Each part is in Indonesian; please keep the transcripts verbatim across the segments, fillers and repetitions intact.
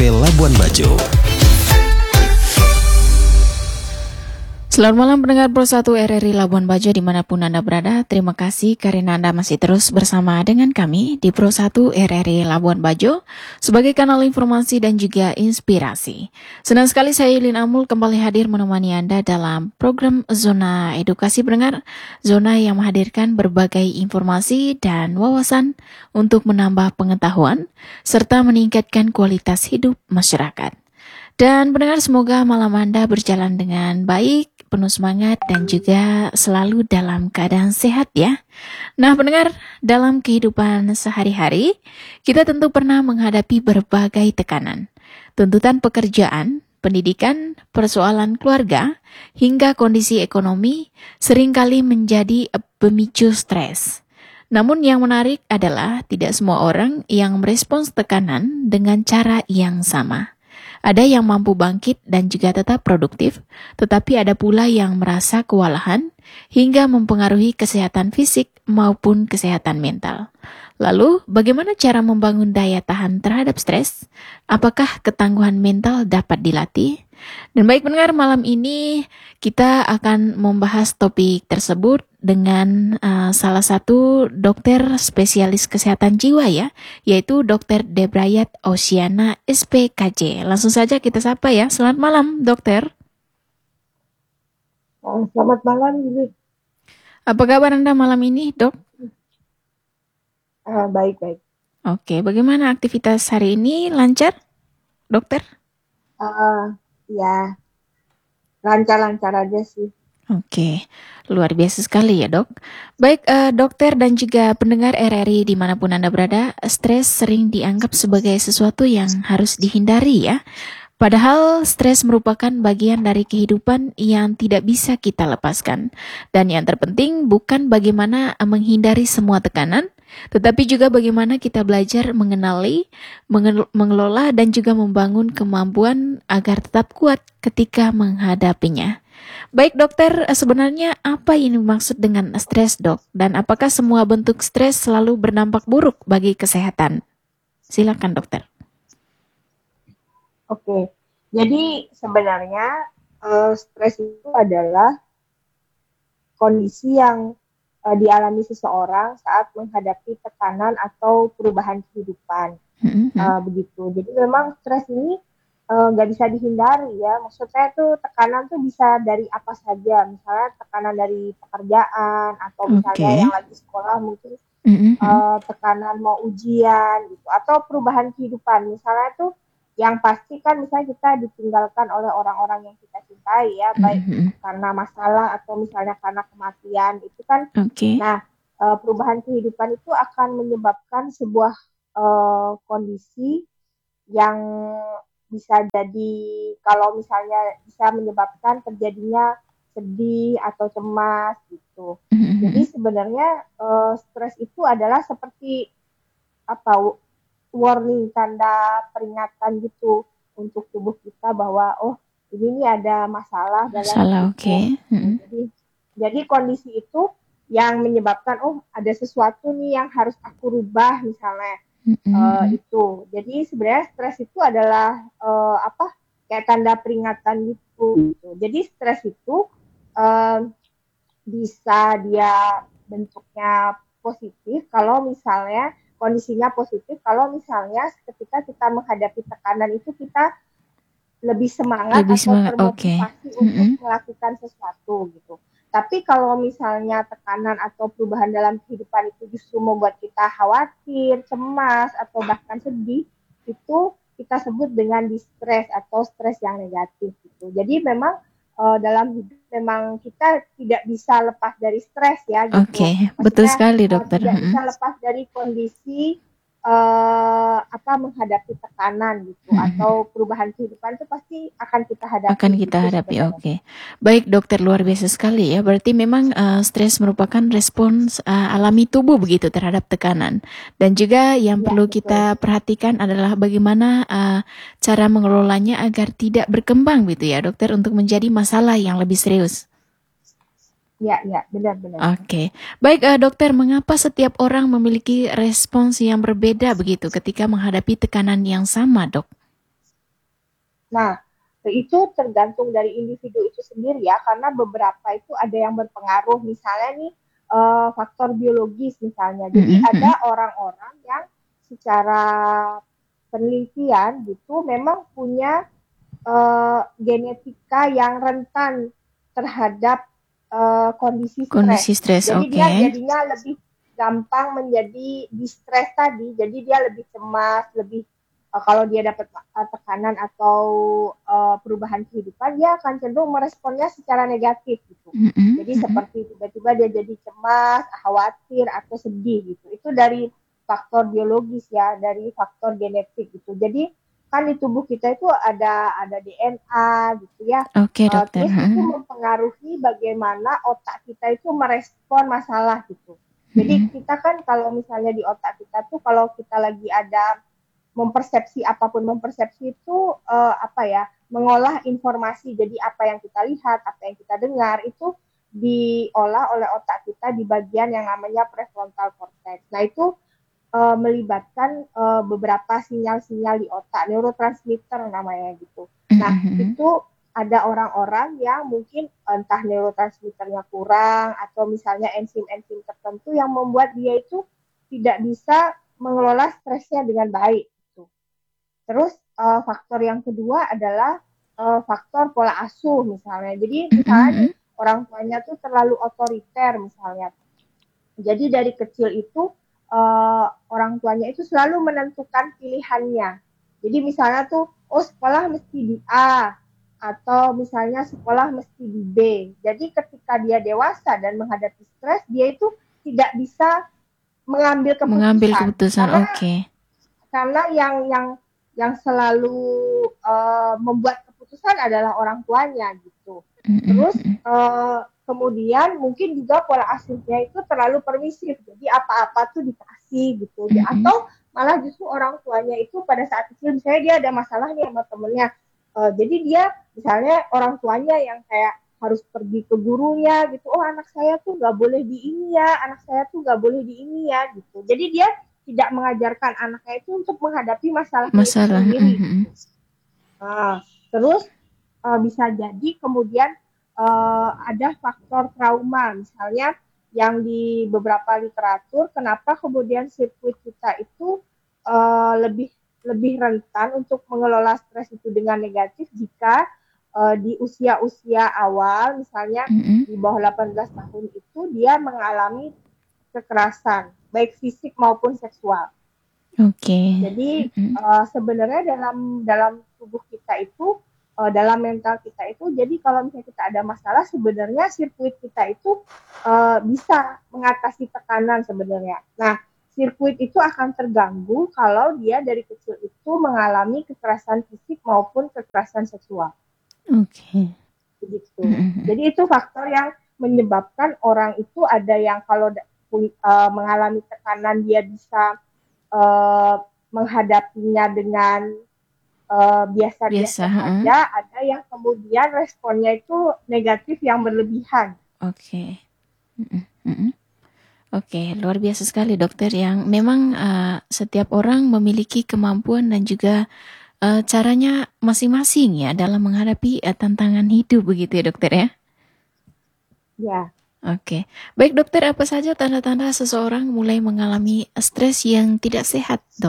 F Labuan Bajo. Selamat malam pendengar Pro satu R R I Labuan Bajo dimanapun Anda berada. Terima kasih karena Anda masih terus bersama dengan kami di Pro satu R R I Labuan Bajo sebagai kanal informasi dan juga inspirasi. Senang sekali saya Yulin Amul kembali hadir menemani Anda dalam program Zona Edukasi Pendengar. Zona yang menghadirkan berbagai informasi dan wawasan untuk menambah pengetahuan serta meningkatkan kualitas hidup masyarakat. Dan pendengar, semoga malam Anda berjalan dengan baik, penuh semangat dan juga selalu dalam keadaan sehat ya. Nah pendengar, dalam kehidupan sehari-hari kita tentu pernah menghadapi berbagai tekanan. Tuntutan pekerjaan, pendidikan, persoalan keluarga, hingga kondisi ekonomi seringkali menjadi pemicu stres. Namun yang menarik adalah tidak semua orang yang merespons tekanan dengan cara yang sama. Ada yang mampu bangkit dan juga tetap produktif, tetapi ada pula yang merasa kewalahan hingga mempengaruhi kesehatan fisik maupun kesehatan mental. Lalu, bagaimana cara membangun daya tahan terhadap stres? Apakah ketangguhan mental dapat dilatih? Dan baik pendengar, malam ini kita akan membahas topik tersebut dengan uh, salah satu dokter spesialis kesehatan jiwa ya, yaitu dokter Debrayat Oceana S P K J. Langsung saja kita sapa ya. Selamat malam, dokter. Oh, selamat malam, Lili. Apa kabar Anda malam ini, dok? Uh, baik, baik. Oke, bagaimana aktivitas hari ini? Lancar, dokter? Uh, ya, lancar-lancar aja sih. Oke, luar biasa sekali ya dok. Baik uh, dokter dan juga pendengar R R I dimanapun Anda berada, stres sering dianggap sebagai sesuatu yang harus dihindari ya. Padahal stres merupakan bagian dari kehidupan yang tidak bisa kita lepaskan. Dan yang terpenting bukan bagaimana menghindari semua tekanan, tetapi juga bagaimana kita belajar mengenali, mengel- mengelola dan juga membangun kemampuan agar tetap kuat ketika menghadapinya. Baik dokter, sebenarnya apa yang dimaksud dengan stres dok? Dan apakah semua bentuk stres selalu berdampak buruk bagi kesehatan? Silakan dokter. Oke, jadi sebenarnya uh, stres itu adalah kondisi yang uh, dialami seseorang saat menghadapi tekanan atau perubahan kehidupan. Mm-hmm. Uh, begitu. Jadi memang stres ini nggak uh, bisa dihindari ya. Maksudnya tuh tekanan tuh bisa dari apa saja. Misalnya tekanan dari pekerjaan atau misalnya okay. yang lagi sekolah mungkin mm-hmm. uh, tekanan mau ujian gitu. Atau perubahan kehidupan. Misalnya tuh yang pasti kan misalnya kita ditinggalkan oleh orang-orang yang kita cintai ya. Mm-hmm. Baik karena masalah atau misalnya karena kematian. Itu kan. Okay. Nah uh, perubahan kehidupan itu akan menyebabkan sebuah uh, kondisi yang bisa jadi kalau misalnya bisa menyebabkan terjadinya sedih atau cemas gitu. Mm-hmm. Jadi sebenarnya uh, stres itu adalah seperti apa warning, tanda peringatan gitu untuk tubuh kita bahwa oh ini nih ada masalah dalam masalah. Oke. Okay. Mm-hmm. Jadi jadi kondisi itu yang menyebabkan oh ada sesuatu nih yang harus aku rubah misalnya. Mm-hmm. Uh, itu jadi sebenarnya stres itu adalah uh, apa kayak tanda peringatan gitu, gitu. Jadi stres itu uh, bisa dia bentuknya positif kalau misalnya kondisinya positif kalau misalnya ketika kita menghadapi tekanan itu kita lebih semangat lebih atau semangat. termotivasi Okay. untuk mm-hmm. melakukan sesuatu gitu. Tapi kalau misalnya tekanan atau perubahan dalam kehidupan itu justru membuat kita khawatir, cemas, atau bahkan sedih, itu kita sebut dengan distres atau stres yang negatif. Gitu. Jadi memang uh, dalam hidup memang kita tidak bisa lepas dari stres ya. Gitu. Oke, okay. Betul sekali dokter. Uh, tidak hmm. bisa lepas dari kondisi Uh, apa menghadapi tekanan gitu hmm. atau perubahan kehidupan itu pasti akan kita hadapi. Akan kita gitu, hadapi, oke. Okay. Baik dokter, luar biasa sekali ya. Berarti memang uh, stres merupakan respons uh, alami tubuh begitu terhadap tekanan. Dan juga yang ya, perlu betul. Kita perhatikan adalah bagaimana uh, cara mengelolanya agar tidak berkembang gitu ya dokter untuk menjadi masalah yang lebih serius. Ya, ya, benar-benar. Oke, okay. Baik uh, dokter, mengapa setiap orang memiliki respons yang berbeda begitu ketika menghadapi tekanan yang sama, dok? Nah, itu tergantung dari individu itu sendiri ya, karena beberapa itu ada yang berpengaruh, misalnya nih uh, faktor biologis misalnya. Jadi Mm-mm. ada orang-orang yang secara penelitian gitu memang punya uh, genetika yang rentan terhadap uh, kondisi stres. Kondisi stres, Jadi oke. dia Okay. jadinya lebih gampang menjadi distres tadi. Jadi dia lebih cemas, lebih uh, kalau dia dapat uh, tekanan atau uh, perubahan kehidupan, dia akan cenderung meresponnya secara negatif gitu. Mm-mm. Jadi Mm-mm. seperti tiba-tiba dia jadi cemas, khawatir atau sedih gitu. Itu dari faktor biologis ya, dari faktor genetik gitu. Jadi kan di tubuh kita itu ada ada D N A gitu ya. Oke, okay, Uh, dokter. terus itu mempengaruhi bagaimana otak kita itu merespon masalah gitu. Jadi kita kan kalau misalnya di otak kita tuh kalau kita lagi ada mempersepsi apapun, mempersepsi itu uh, apa ya, mengolah informasi. Jadi apa yang kita lihat, apa yang kita dengar itu diolah oleh otak kita di bagian yang namanya prefrontal cortex. Nah itu uh, melibatkan uh, beberapa sinyal-sinyal di otak, neurotransmitter namanya gitu. Nah, itu ada orang-orang yang mungkin entah neurotransmitternya kurang atau misalnya enzim-enzim tertentu yang membuat dia itu tidak bisa mengelola stresnya dengan baik. Gitu. Terus uh, faktor yang kedua adalah uh, faktor pola asuh misalnya. Jadi misalnya nih orang tuanya tuh terlalu otoriter misalnya. Jadi dari kecil itu uh, orang tuanya itu selalu menentukan pilihannya. Jadi misalnya tuh, oh sekolah mesti di A, atau misalnya sekolah mesti di B. Jadi ketika dia dewasa dan menghadapi stres, dia itu tidak bisa mengambil keputusan. Mengambil keputusan, karena, oke. Okay. Karena yang yang yang selalu uh, membuat keputusan adalah orang tuanya gitu. Terus uh, kemudian mungkin juga pola asuhnya itu terlalu permisif, jadi apa-apa tuh dikasih gitu, mm-hmm. atau malah justru orang tuanya itu pada saat kecil misalnya dia ada masalah nih sama temennya, uh, jadi dia misalnya orang tuanya yang kayak harus pergi ke gurunya gitu, oh anak saya tuh nggak boleh di ini ya, anak saya tuh nggak boleh di ini ya gitu, jadi dia tidak mengajarkan anaknya itu untuk menghadapi masalah masalah sendiri. mm-hmm. Nah, terus uh, bisa jadi kemudian uh, ada faktor trauma, misalnya yang di beberapa literatur, kenapa kemudian sirkuit kita itu uh, lebih lebih rentan untuk mengelola stres itu dengan negatif jika uh, di usia-usia awal, misalnya mm-hmm. di bawah delapan belas tahun itu dia mengalami kekerasan, baik fisik maupun seksual. Oke. Okay. Jadi mm-hmm. uh, sebenarnya dalam dalam tubuh kita itu, uh, dalam mental kita itu, jadi kalau misalnya kita ada masalah, sebenarnya sirkuit kita itu uh, bisa mengatasi tekanan sebenarnya. Nah, sirkuit itu akan terganggu kalau dia dari kecil itu mengalami kekerasan fisik maupun kekerasan seksual. Oke. Okay. Begitu. Mm-hmm. Jadi itu faktor yang menyebabkan orang itu ada yang kalau uh, mengalami tekanan dia bisa uh, menghadapinya dengan uh, biasa-biasa Biasa, saja, uh. ada yang kemudian responnya itu negatif yang berlebihan. Oke. Okay. Mm-hmm. Oke, okay, luar biasa sekali dokter, yang memang uh, setiap orang memiliki kemampuan dan juga uh, caranya masing-masing ya dalam menghadapi uh, tantangan hidup, begitu ya dokter ya? Ya. Oke, okay. Baik dokter, apa saja tanda-tanda seseorang mulai mengalami stres yang tidak sehat, dok?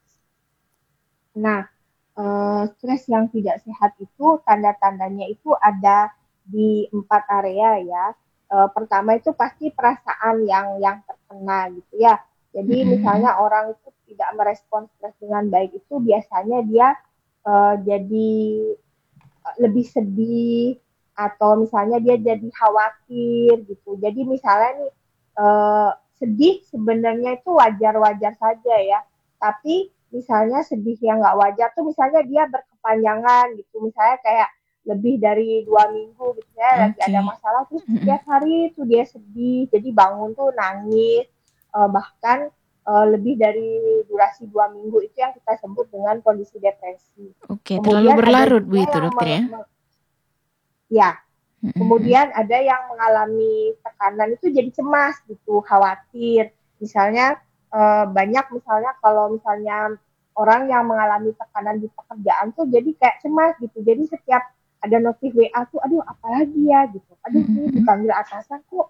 Nah, uh, stres yang tidak sehat itu tanda-tandanya itu ada di empat area ya. Uh, pertama itu pasti perasaan yang yang terkena gitu ya. Jadi mm-hmm. misalnya orang itu tidak merespons stres dengan baik, itu biasanya dia uh, jadi lebih sedih, atau misalnya dia jadi khawatir gitu. Jadi misalnya nih uh, sedih sebenarnya itu wajar-wajar saja ya. Tapi misalnya sedih yang nggak wajar tuh misalnya dia berkepanjangan gitu. Misalnya kayak lebih dari dua minggu gitu ya, okay. lagi ada masalah terus setiap hari tuh dia sedih. Jadi bangun tuh nangis, uh, bahkan uh, lebih dari durasi dua minggu itu yang kita sebut dengan kondisi depresi. Oke, terlalu berlarut begitu dokter ya? Ya, kemudian ada yang mengalami tekanan itu jadi cemas gitu, khawatir. Misalnya uh, banyak misalnya kalau misalnya orang yang mengalami tekanan di pekerjaan tuh jadi kayak cemas gitu. Jadi setiap ada notif W A tuh, aduh apalagi ya gitu. Aduh ini dipanggil atasan tuh,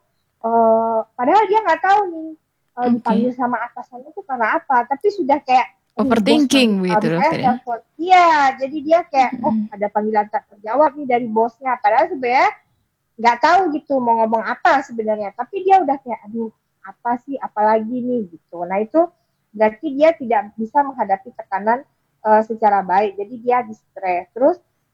uh, padahal dia nggak tahu nih uh, Oke. dipanggil sama atasannya tuh karena apa. Tapi sudah kayak, aduh bos man, Overthinking uh, begitu misalnya dokter ya. telepon. Iya, jadi dia kayak, oh ada panggilan tak terjawab nih dari bosnya. Padahal sebenarnya nggak tahu gitu mau ngomong apa sebenarnya. Tapi dia udah kayak, aduh apa sih, apalagi nih gitu. Nah itu berarti dia tidak bisa menghadapi tekanan uh, secara baik. Jadi dia di-stres. Terus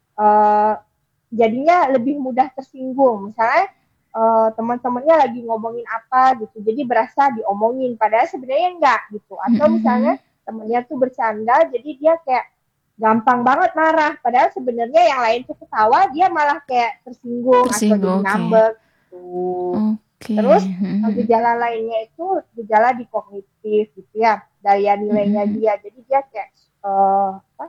uh, jadinya lebih mudah tersinggung. Misalnya uh, teman-temannya lagi ngomongin apa gitu, jadi berasa diomongin. Padahal sebenarnya enggak gitu. Atau misalnya temennya tuh bercanda, jadi dia kayak gampang banget marah. Padahal sebenarnya yang lain tuh ketawa, dia malah kayak tersinggung atau jadi Tersinggung, oke. ngambek gitu. Oke. Terus gejala lainnya itu gejala di kognitif gitu ya, daya nilainya dia. Jadi dia kayak uh, apa,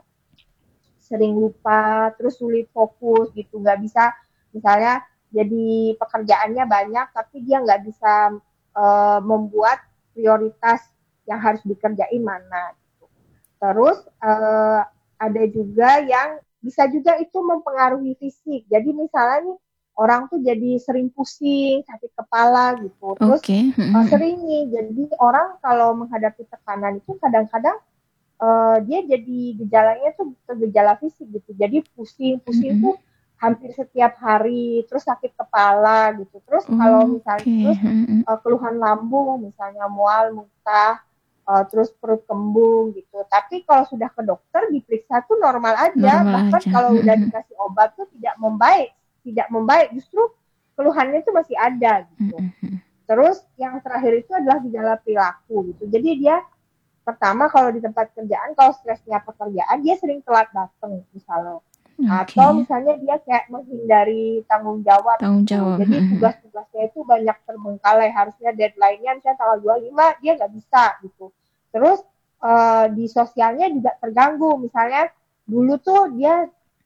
sering lupa, terus sulit fokus gitu, nggak bisa misalnya jadi pekerjaannya banyak tapi dia nggak bisa uh, membuat prioritas yang harus dikerjain mana gitu. Terus uh, ada juga yang bisa juga itu mempengaruhi fisik. Jadi misalnya nih orang tuh jadi sering pusing, sakit kepala gitu. Terus Oke. uh, sering nih, jadi orang kalau menghadapi tekanan itu kadang-kadang uh, dia jadi gejalanya tuh gejala fisik gitu. Jadi pusing-pusing tuh hampir setiap hari, terus sakit kepala gitu. Terus kalau misalnya terus uh, keluhan lambung, misalnya mual, muntah, uh, terus perut kembung gitu. Tapi kalau sudah ke dokter diperiksa tuh normal aja. Normal Bahkan aja. kalau udah dikasih obat tuh tidak membaik, tidak membaik. Justru keluhannya itu masih ada gitu. Terus yang terakhir itu adalah gejala perilaku gitu. Jadi dia pertama kalau di tempat kerjaan, kalau stresnya pekerjaan, dia sering telat datang misalnya. Oke. Atau misalnya dia kayak menghindari tanggung jawab Tanggung gitu. jawab. Jadi tugas-tugasnya itu banyak terbengkalai. Harusnya deadline-nya misalnya tanggal dua puluh lima, dia nggak bisa gitu. Terus uh, di sosialnya juga terganggu. Misalnya dulu tuh dia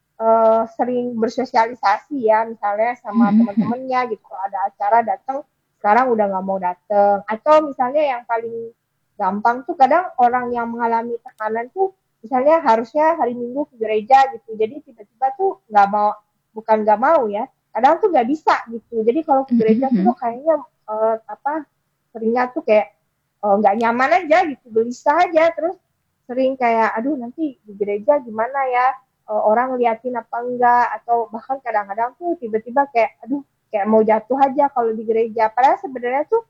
uh, sering bersosialisasi ya, misalnya sama teman-temannya gitu. Kalau ada acara datang, sekarang udah nggak mau datang. Atau misalnya yang paling gampang tuh kadang orang yang mengalami tekanan tuh misalnya harusnya hari Minggu ke gereja gitu, jadi tiba-tiba tuh nggak mau, bukan nggak mau ya, kadang tuh nggak bisa gitu. Jadi kalau ke gereja tuh kayaknya uh, apa seringnya tuh kayak nggak uh, nyaman aja gitu, gelisah aja. Terus sering kayak aduh nanti di gereja gimana ya, uh, orang liatin apa enggak, atau bahkan kadang-kadang tuh tiba-tiba kayak aduh kayak mau jatuh aja kalau di gereja. Padahal sebenarnya tuh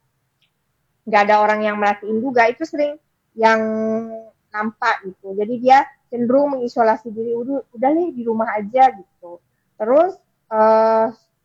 nggak ada orang yang merhatiin juga, itu sering yang nampak gitu. Jadi dia cenderung mengisolasi diri, udah, udah nih di rumah aja gitu. Terus uh,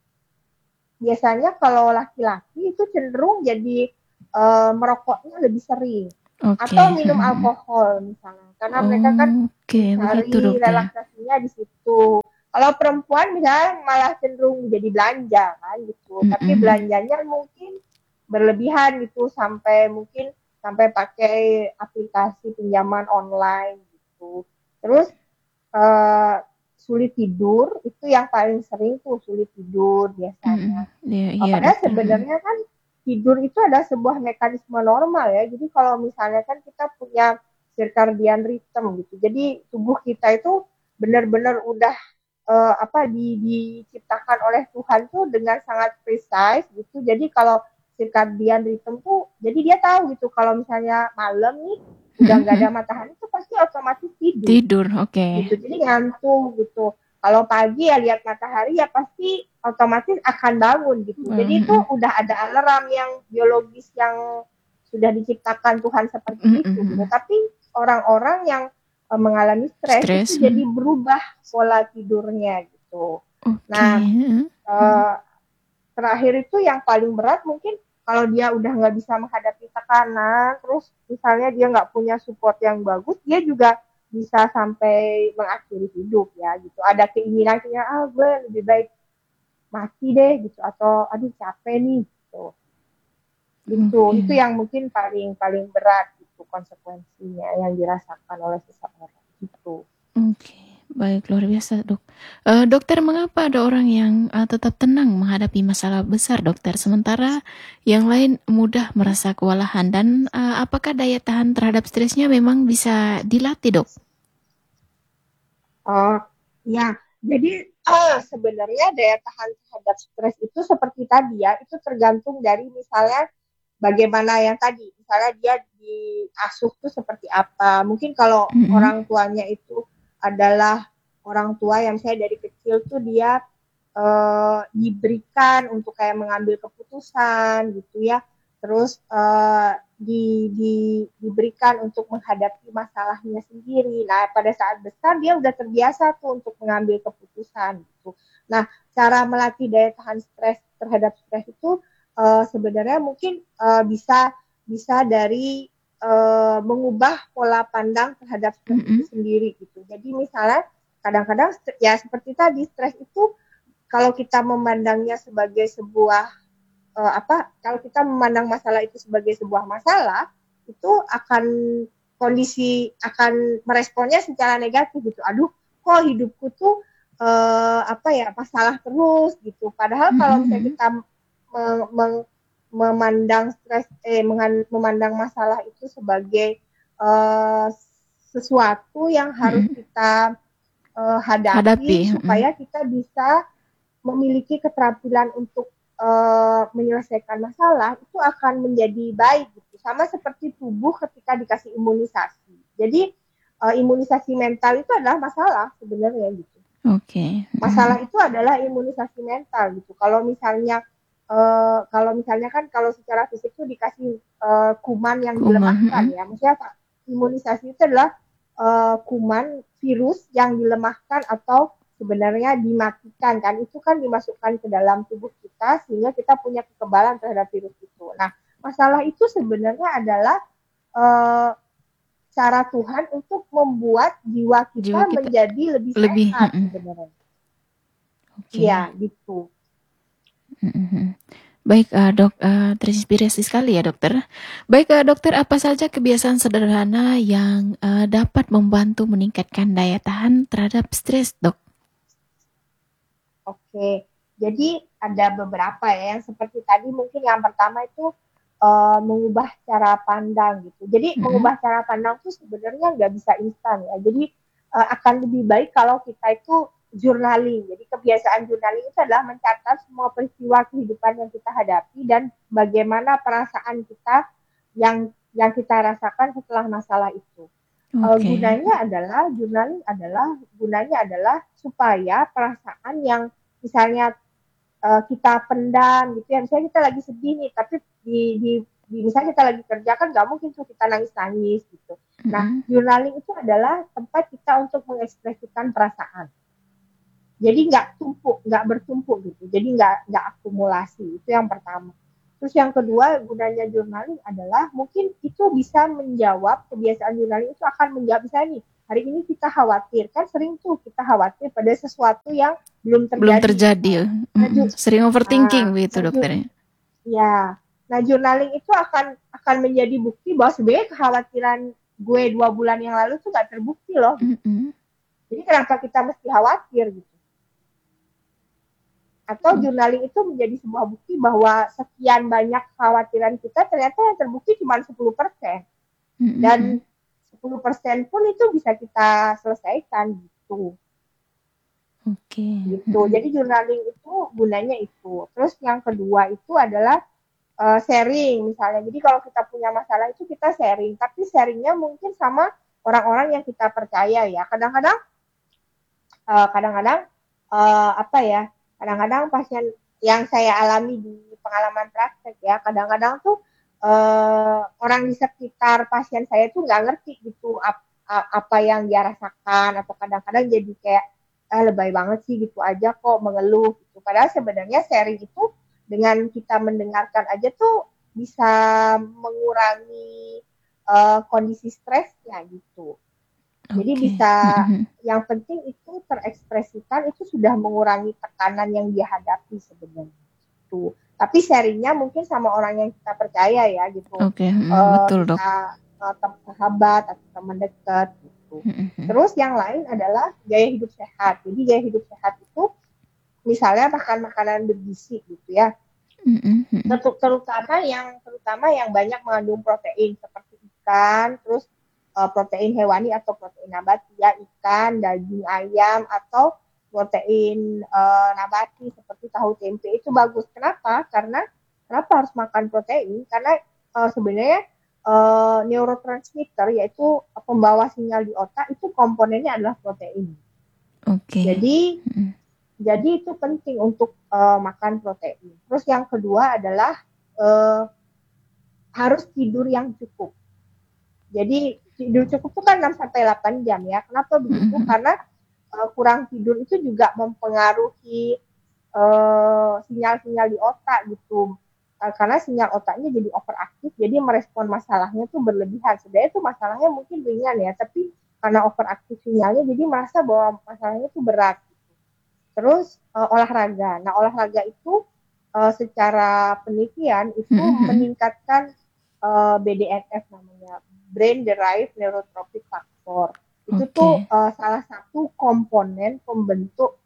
biasanya kalau laki-laki itu cenderung jadi uh, merokoknya lebih sering. Oke. Atau minum alkohol misalnya, karena mereka kan Oke, begitu mencari dokter. relaksasinya di situ. Kalau perempuan misalnya malah cenderung jadi belanja kan gitu, tapi belanjanya mungkin berlebihan gitu, sampai mungkin sampai pakai aplikasi pinjaman online gitu. Terus uh, sulit tidur itu yang paling sering tuh, sulit tidur biasanya. Iya, Uh, iya padahal dokter. sebenarnya kan tidur itu adalah sebuah mekanisme normal ya. Jadi kalau misalnya kan kita punya circadian rhythm gitu. Jadi tubuh kita itu benar-benar udah uh, apa di, diciptakan oleh Tuhan tuh dengan sangat precise gitu. Jadi kalau circadian rhythm tuh, jadi dia tahu gitu kalau misalnya malam nih udah nggak ada matahari itu pasti otomatis tidur. Tidur, oke. Okay. Gitu. Jadi ngantuk gitu. Kalau pagi ya lihat matahari ya pasti otomatis akan bangun gitu. Jadi itu udah ada alarm yang biologis yang sudah diciptakan Tuhan seperti itu gitu. Tapi orang-orang yang uh, mengalami stres itu jadi berubah pola tidurnya gitu. Okay. Nah, uh, terakhir itu yang paling berat mungkin kalau dia udah nggak bisa menghadapi tekanan, terus misalnya dia nggak punya support yang bagus, dia juga bisa sampai mengakhiri hidup ya gitu. Ada keinginan kayak ah gue lebih baik mati deh gitu, atau aduh capek nih gitu. Gitu. Okay. Itu yang mungkin paling paling berat gitu konsekuensinya yang dirasakan oleh seseorang gitu. Oke. Okay. Baik, luar biasa, Dok. Eh, dokter, mengapa ada orang yang eh, tetap tenang menghadapi masalah besar, dokter, sementara yang lain mudah merasa kewalahan? Dan eh, apakah daya tahan terhadap stresnya memang bisa dilatih, Dok? Oh, ya. Jadi eh, sebenarnya daya tahan terhadap stres itu seperti tadi ya, itu tergantung dari misalnya bagaimana yang tadi, misalnya dia diasuh tuh seperti apa. Mungkin kalau Mm-mm. orang tuanya itu adalah orang tua yang saya dari kecil tuh dia eh, diberikan untuk kayak mengambil keputusan gitu ya, terus eh, di, di, diberikan untuk menghadapi masalahnya sendiri. Nah, pada saat besar dia udah terbiasa tuh untuk mengambil keputusan gitu. Nah, cara melatih daya tahan stres terhadap stres itu uh, sebenarnya mungkin uh, bisa bisa dari uh, mengubah pola pandang terhadap stres itu Mm-mm. sendiri gitu. Jadi misalnya kadang-kadang ya seperti tadi, stres itu kalau kita memandangnya sebagai sebuah uh, apa kalau kita memandang masalah itu sebagai sebuah masalah, itu akan kondisi akan meresponnya secara negatif gitu. Aduh, kok hidupku tuh uh, apa ya masalah terus gitu. Padahal kalau misalnya Mm-mm. kita me- me- memandang stres eh memandang masalah itu sebagai uh, sesuatu yang harus Mm-mm. kita uh, Hadapi. hadapi Mm-mm. supaya kita bisa memiliki keterampilan untuk uh, menyelesaikan masalah, itu akan menjadi baik gitu. Sama seperti tubuh ketika dikasih imunisasi. Jadi uh, imunisasi mental itu adalah masalah sebenarnya gitu. Oke. Masalah Mm-mm. itu adalah imunisasi mental gitu. Kalau misalnya uh, kalau misalnya kan kalau secara fisik itu dikasih uh, kuman yang Kuman. dilemahkan Mm-mm. ya. Maksudnya imunisasi itu adalah uh, kuman virus yang dilemahkan atau sebenarnya dimatikan kan. Itu kan dimasukkan ke dalam tubuh kita sehingga kita punya kekebalan terhadap virus itu. Nah, masalah itu sebenarnya adalah uh, cara Tuhan untuk membuat jiwa Jiwa kita kita menjadi lebih lebih. sehat Mm-mm. sebenarnya. Iya, Oke. gitu. Mm-mm. Baik, eh, dok, eh, terinspirasi sekali ya, dokter. Baik, eh, dokter, apa saja kebiasaan sederhana yang eh, dapat membantu meningkatkan daya tahan terhadap stres, dok? Oke, jadi ada beberapa ya yang seperti tadi mungkin yang pertama itu uh, mengubah cara pandang gitu. Jadi Mm-mm. mengubah cara pandang itu sebenarnya nggak bisa instan ya. Jadi uh, akan lebih baik kalau kita itu journaling. Jadi kebiasaan journaling itu adalah mencatat semua peristiwa kehidupan yang kita hadapi dan bagaimana perasaan kita yang yang kita rasakan setelah masalah itu. Uh, Oke. gunanya adalah journaling adalah gunanya adalah supaya perasaan yang misalnya uh, kita pendam gitu ya, misalnya kita lagi sedih nih tapi di, di, di misalnya kita lagi kerja kan nggak mungkin tuh kita nangis-nangis gitu. Nah, Mm-mm. journaling itu adalah tempat kita untuk mengekspresikan perasaan, jadi nggak tumpuk, nggak bertumpuk gitu, jadi nggak nggak akumulasi. Itu yang pertama. Terus yang kedua, gunanya journaling adalah mungkin itu bisa menjawab, kebiasaan journaling itu akan menjawab, misalnya nih hari ini kita khawatir, kan sering tuh kita khawatir pada sesuatu yang belum Belum terjadi terjadi. misalnya. Nah, Mm-mm. Sering overthinking nah, begitu, nah, dokternya. ya, nah journaling itu akan akan menjadi bukti bahwa sebenarnya kekhawatiran gue dua bulan yang lalu tuh nggak terbukti loh. Mm-mm. Jadi kenapa kita mesti khawatir gitu? Atau Oh. journaling itu menjadi sebuah bukti bahwa sekian banyak kekhawatiran kita ternyata yang terbukti cuma sepuluh persen. Mm-mm. Dan sepuluh persen pun itu bisa kita selesaikan gitu. Oke. Gitu. Mm-mm. Jadi journaling itu gunanya itu. Terus yang kedua itu adalah uh, sharing misalnya. Jadi kalau kita punya masalah itu kita sharing, tapi sharingnya mungkin sama orang-orang yang kita percaya ya. Kadang-kadang uh, kadang-kadang uh, apa ya? Kadang-kadang pasien yang saya alami di pengalaman praktek ya, kadang-kadang tuh uh, orang di sekitar pasien saya tuh nggak ngerti gitu ap, apa yang dia rasakan, atau kadang-kadang jadi kayak ah, lebay banget sih gitu aja kok mengeluh gitu. Padahal sebenarnya sharing itu dengan kita mendengarkan aja tuh bisa mengurangi uh, kondisi stresnya gitu. Jadi Oke. bisa, Mm-mm. yang penting itu terekspresikan, itu sudah mengurangi tekanan yang dia hadapi sebenarnya. Tuh. Tapi sharingnya mungkin sama orang yang kita percaya ya gitu. Oke. Mm, Uh, betul, dok. bisa uh, sahabat atau teman dekat. gitu. Mm-mm. Terus yang lain adalah gaya hidup sehat. Jadi gaya hidup sehat itu misalnya makan makanan bergizi gitu ya. Mm-mm. Terutama yang terutama yang banyak mengandung protein seperti ikan, terus uh, protein hewani atau protein nabati ya, ikan, daging ayam atau protein uh, nabati seperti tahu tempe itu bagus. Kenapa? Karena kenapa harus makan protein? Karena uh, sebenarnya uh, neurotransmitter yaitu pembawa sinyal di otak itu komponennya adalah protein. Oke. Jadi Mm-mm. jadi itu penting untuk uh, makan protein. Terus yang kedua adalah uh, harus tidur yang cukup. Jadi tidur cukup itu kan enam sampai delapan jam ya. Kenapa begitu? Mm-mm. Karena uh, kurang tidur itu juga mempengaruhi uh, sinyal-sinyal di otak gitu. Uh, karena sinyal otaknya jadi overaktif, jadi merespon masalahnya tuh berlebihan. Sebenarnya itu masalahnya mungkin ringan ya, tapi karena overaktif sinyalnya jadi merasa bahwa masalahnya itu berat. Terus uh, olahraga. Nah olahraga itu uh, secara penelitian itu Mm-mm. meningkatkan uh, B D N F namanya, Brain Derived Neurotrophic Factor. Itu tuh Oke. uh, salah satu komponen pembentuk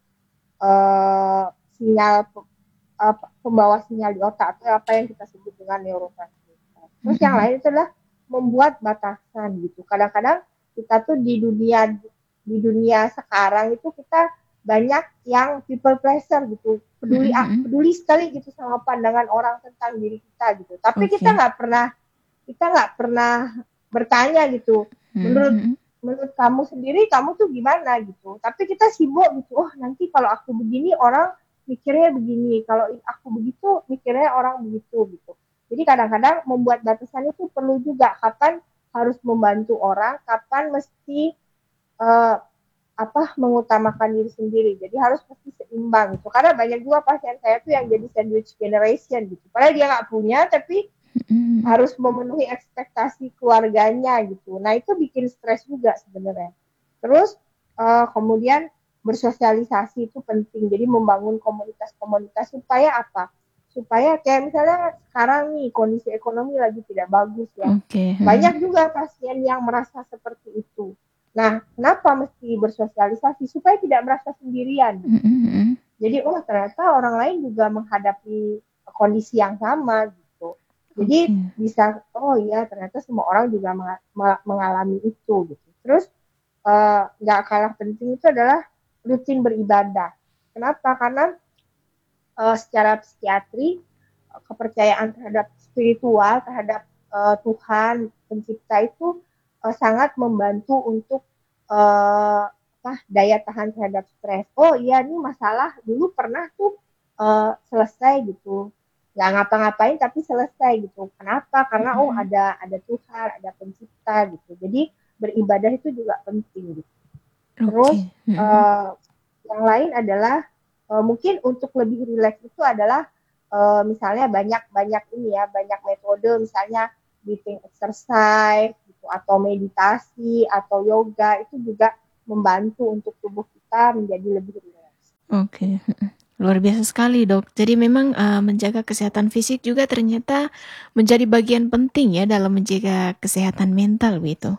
uh, sinyal uh, pembawa sinyal di otak atau apa yang kita sebut dengan neurotransmitter. Terus yang Mm-mm. lain itu adalah membuat batasan gitu. Kadang-kadang kita tuh di dunia di dunia sekarang itu kita banyak yang people pleaser gitu, peduli Mm-mm. peduli sekali gitu sama pandangan orang tentang diri kita gitu. Tapi kita Oke. nggak pernah kita nggak pernah bertanya gitu. Menurut Mm-mm. menurut kamu sendiri kamu tuh gimana gitu. Tapi kita sibuk gitu. Oh nanti kalau aku begini orang mikirnya begini. Kalau aku begitu mikirnya orang begitu gitu. Jadi kadang-kadang membuat batasan itu perlu juga. Kapan harus membantu orang, kapan mesti uh, apa mengutamakan diri sendiri. Jadi harus mesti seimbang gitu. Karena banyak juga pasien saya tuh yang jadi sandwich generation gitu. Padahal dia nggak punya tapi Mm-mm. harus memenuhi ekspektasi keluarganya gitu. Nah itu bikin stres juga sebenarnya. Terus uh, kemudian bersosialisasi itu penting. Jadi membangun komunitas-komunitas supaya apa? Supaya kayak misalnya sekarang nih kondisi ekonomi lagi tidak bagus ya. Oke. Mm-mm. Banyak juga pasien yang merasa seperti itu. Nah, kenapa mesti bersosialisasi? Supaya tidak merasa sendirian. Mm-mm. Jadi, oh ternyata orang lain juga menghadapi kondisi yang sama gitu. Jadi Oke. bisa, oh iya ternyata semua orang juga mengalami itu gitu. Terus nggak uh, kalah penting itu adalah rutin beribadah. Kenapa? Karena uh, secara psikiatri kepercayaan terhadap spiritual, terhadap uh, Tuhan pencipta itu uh, sangat membantu untuk uh, apa, daya tahan terhadap stres. Oh iya nih masalah dulu pernah tuh uh, selesai gitu, nggak ngapa-ngapain tapi selesai gitu. Kenapa? Karena oh Mm-mm. ada ada Tuhan, ada pencipta gitu. Jadi beribadah itu juga penting gitu. Terus Oke. Mm-mm. uh, yang lain adalah uh, mungkin untuk lebih rileks itu adalah uh, misalnya banyak-banyak ini ya, banyak metode misalnya breathing exercise gitu, atau meditasi atau yoga itu juga membantu untuk tubuh kita menjadi lebih rileks. Oke. Mm-mm. Luar biasa sekali dok. Jadi memang uh, menjaga kesehatan fisik juga ternyata menjadi bagian penting ya dalam menjaga kesehatan mental gitu.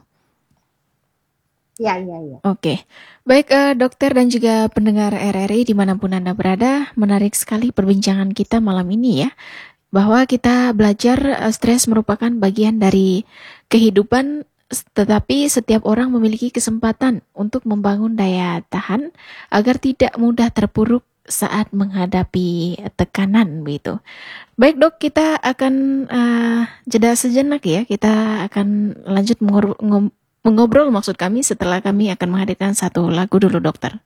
Iya, iya, iya. Oke, baik uh, dokter dan juga pendengar R R I dimanapun Anda berada, menarik sekali perbincangan kita malam ini ya, bahwa kita belajar uh, stres merupakan bagian dari kehidupan, tetapi setiap orang memiliki kesempatan untuk membangun daya tahan agar tidak mudah terpuruk saat menghadapi tekanan begitu. Baik dok, kita akan uh, jeda sejenak ya, kita akan lanjut mengur- ngom- mengobrol maksud kami setelah kami akan menghadirkan satu lagu dulu dokter.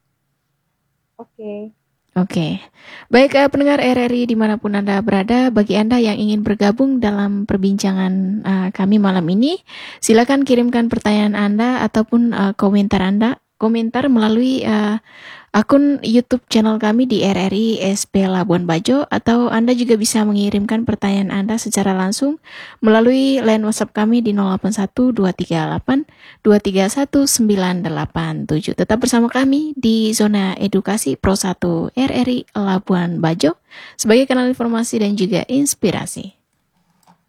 Oke. Oke, baik uh, pendengar R R I dimanapun Anda berada, bagi Anda yang ingin bergabung dalam perbincangan uh, kami malam ini, silakan kirimkan pertanyaan Anda ataupun uh, komentar Anda, komentar melalui uh, akun YouTube channel kami di R R I S P Labuan Bajo, atau Anda juga bisa mengirimkan pertanyaan Anda secara langsung melalui line WhatsApp kami di nol delapan satu dua tiga delapan dua tiga satu sembilan delapan tujuh. Tetap bersama kami di Zona Edukasi Pro satu R R I Labuan Bajo sebagai kanal informasi dan juga inspirasi.